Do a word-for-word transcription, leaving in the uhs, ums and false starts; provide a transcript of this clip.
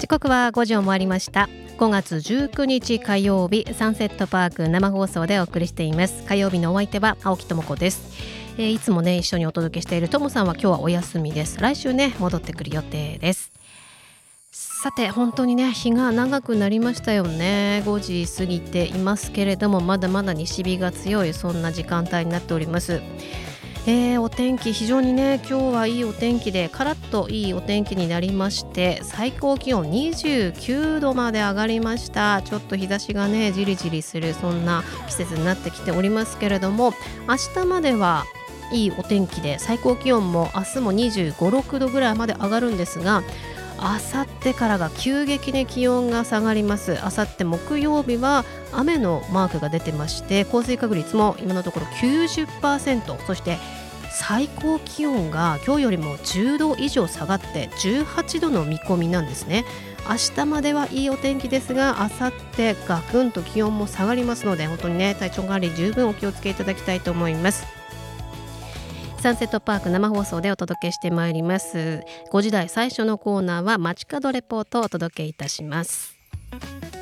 時刻はごじを回りました。ごがつじゅうくにち火曜日、サンセットパーク生放送でお送りしています。火曜日のお相手は青木智子です。えー、いつもね一緒にお届けしているともさんは今日はお休みです。来週ね戻ってくる予定です。さて本当にね日が長くなりましたよね。ごじ過ぎていますけれども、まだまだ西日が強いそんな時間帯になっております。えー、お天気非常にね今日はいいお天気でカラッといいお天気になりまして、最高気温にじゅうきゅうどまで上がりました。ちょっと日差しがねじりじりするそんな季節になってきておりますけれども、明日まではいいお天気で最高気温も明日もにじゅうご、ろくどぐらいまで上がるんですが、あさってからが急激に気温が下がります。あさって木曜日は雨のマークが出てまして、降水確率も今のところ きゅうじゅっパーセント、そして最高気温が今日よりもじゅうど以上下がってじゅうはちどの見込みなんですね。明日まではいいお天気ですが、あさってガクンと気温も下がりますので、本当にね体調管理十分お気をつけいただきたいと思います。サンセットパーク生放送でお届けしてまいります。ごじ台最初のコーナーは街角レポートをお届けいたします。